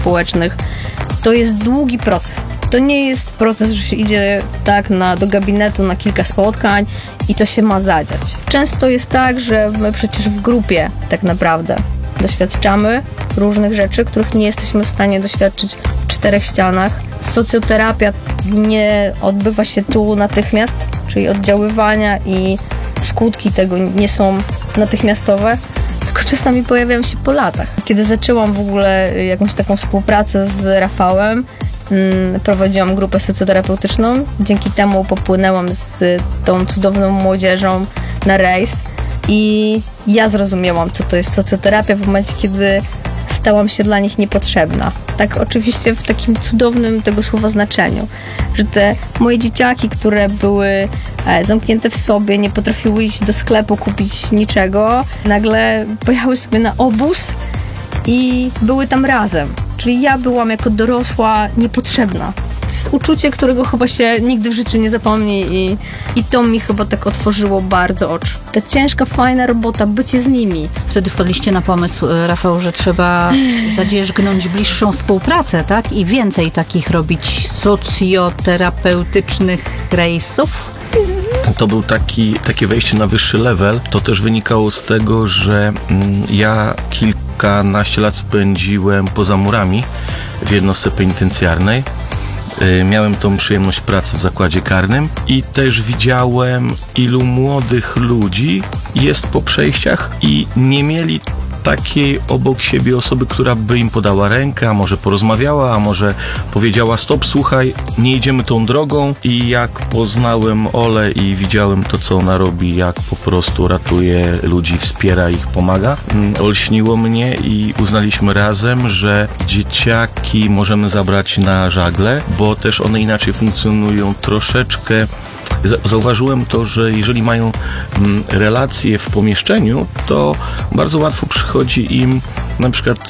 społecznych. To jest długi proces. To nie jest proces, że się idzie tak do gabinetu na kilka spotkań i to się ma zadziać. Często jest tak, że my przecież w grupie tak naprawdę doświadczamy różnych rzeczy, których nie jesteśmy w stanie doświadczyć w 4 ścianach. Socjoterapia nie odbywa się tu natychmiast, czyli oddziaływania i skutki tego nie są natychmiastowe, tylko czasami pojawiają się po latach. Kiedy zaczęłam w ogóle jakąś taką współpracę z Rafałem, prowadziłam grupę socjoterapeutyczną. Dzięki temu popłynęłam z tą cudowną młodzieżą na rejs i ja zrozumiałam, co to jest socjoterapia w momencie, kiedy stałam się dla nich niepotrzebna. Tak oczywiście w takim cudownym tego słowa znaczeniu, że te moje dzieciaki, które były zamknięte w sobie, nie potrafiły iść do sklepu, kupić niczego, nagle pojechały sobie na obóz i były tam razem. Czyli ja byłam jako dorosła niepotrzebna. To jest uczucie, którego chyba się nigdy w życiu nie zapomni i to mi chyba tak otworzyło bardzo oczy. Ta ciężka, fajna robota, bycie z nimi. Wtedy wpadliście na pomysł, Rafał, że trzeba zadzierzgnąć bliższą współpracę, tak? I więcej takich robić socjoterapeutycznych rejsów? To był takie wejście na wyższy level. To też wynikało z tego, że ja kilkanaście lat spędziłem poza murami w jednostce penitencjarnej. Miałem tą przyjemność pracy w zakładzie karnym i też widziałem, ilu młodych ludzi jest po przejściach i nie mieli takiej obok siebie osoby, która by im podała rękę, a może porozmawiała, a może powiedziała: stop, słuchaj, nie idziemy tą drogą. I jak poznałem Olę i widziałem to, co ona robi, jak po prostu ratuje ludzi, wspiera ich, pomaga, olśniło mnie i uznaliśmy razem, że dzieciaki możemy zabrać na żagle, bo też one inaczej funkcjonują troszeczkę. Zauważyłem to, że jeżeli mają relacje w pomieszczeniu, to bardzo łatwo przychodzi im na przykład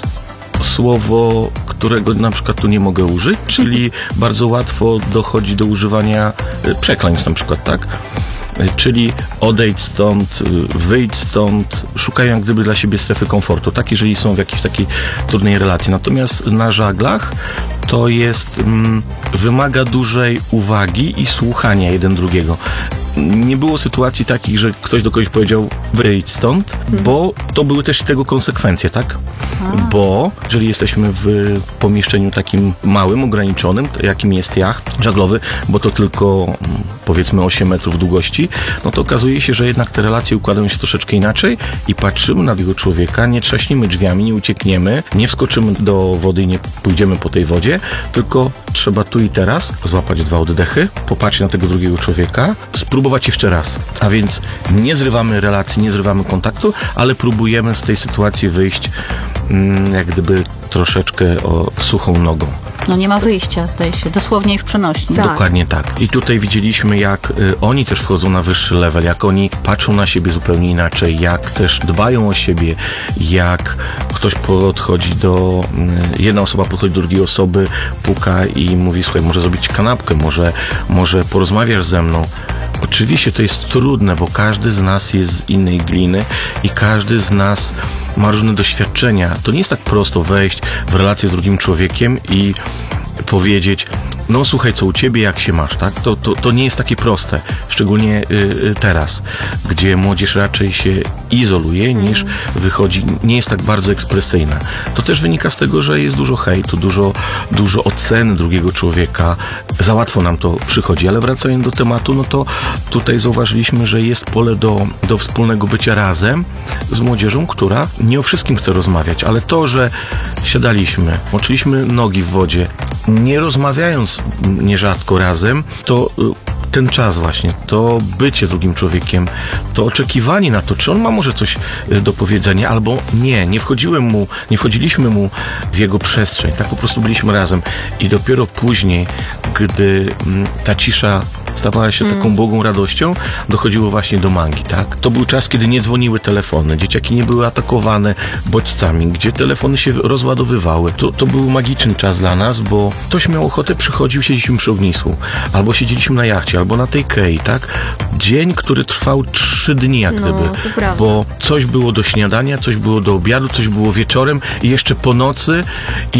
słowo, którego na przykład tu nie mogę użyć, czyli bardzo łatwo dochodzi do używania przekleństw na przykład, tak? Czyli odejdź stąd, wyjdź stąd, szukają jak gdyby dla siebie strefy komfortu, tak, jeżeli są w jakiejś takiej trudnej relacji. Natomiast na żaglach to jest, wymaga dużej uwagi i słuchania jeden drugiego. Nie było sytuacji takich, że ktoś do kogoś powiedział: wyjdź stąd, bo to były też tego konsekwencje, tak? Bo jeżeli jesteśmy w pomieszczeniu takim małym, ograniczonym, jakim jest jacht żaglowy, bo to tylko powiedzmy 8 metrów długości, no to okazuje się, że jednak te relacje układają się troszeczkę inaczej i patrzymy na tego człowieka, nie trzaśnimy drzwiami, nie uciekniemy, nie wskoczymy do wody i nie pójdziemy po tej wodzie, tylko trzeba tu i teraz złapać 2 oddechy, popatrzeć na tego drugiego człowieka, spróbować jeszcze raz. A więc nie zrywamy relacji, nie zrywamy kontaktu, ale próbujemy z tej sytuacji wyjść jak gdyby troszeczkę suchą nogą. No nie ma wyjścia, zdaje się, dosłownie i w przenośni. Tak. Dokładnie tak. I tutaj widzieliśmy, jak oni też wchodzą na wyższy level, jak oni patrzą na siebie zupełnie inaczej, jak też dbają o siebie, jak ktoś podchodzi jedna osoba podchodzi do drugiej osoby, puka i mówi: słuchaj, może zrobić kanapkę, może porozmawiasz ze mną. Oczywiście to jest trudne, bo każdy z nas jest z innej gliny i każdy z nas ma różne doświadczenia. To nie jest tak prosto wejść w relację z drugim człowiekiem i powiedzieć: no słuchaj, co u ciebie, jak się masz, tak? To nie jest takie proste, szczególnie teraz, gdzie młodzież raczej się izoluje niż wychodzi, nie jest tak bardzo ekspresyjna. To też wynika z tego, że jest dużo hejtu, dużo oceny drugiego człowieka, za łatwo nam to przychodzi, ale wracając do tematu, no to tutaj zauważyliśmy, że jest pole do wspólnego bycia razem z młodzieżą, która nie o wszystkim chce rozmawiać, ale to, że siadaliśmy, moczyliśmy nogi w wodzie, nie rozmawiając nierzadko razem, to ten czas właśnie, to bycie z drugim człowiekiem, to oczekiwanie na to, czy on ma może coś do powiedzenia, albo nie wchodziliśmy mu w jego przestrzeń, tak po prostu byliśmy razem i dopiero później, gdy ta cisza stawała się taką błogą radością, dochodziło właśnie do mangi, tak? To był czas, kiedy nie dzwoniły telefony, dzieciaki nie były atakowane bodźcami, gdzie telefony się rozładowywały. To był magiczny czas dla nas, bo ktoś miał ochotę, przychodził, siedzieliśmy przy ognisku, albo siedzieliśmy na jachcie, albo na tej kei, tak? Dzień, który trwał 3 dni, jak gdyby. Bo coś było do śniadania, coś było do obiadu, coś było wieczorem i jeszcze po nocy